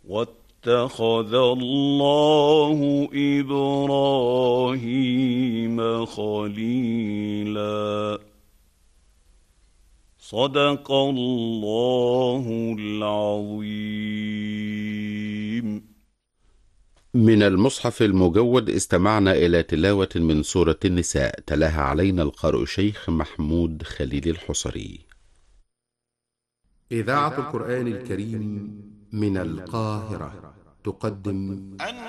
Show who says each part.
Speaker 1: واتخذ الله إبراهيم خليلا. صدق الله العظيم.
Speaker 2: من المصحف المجود استمعنا إلى تلاوة من سورة النساء، تلاها علينا القارئ شيخ محمود خليل الحصري.
Speaker 3: إذاعة القرآن الكريم من القاهرة تقدم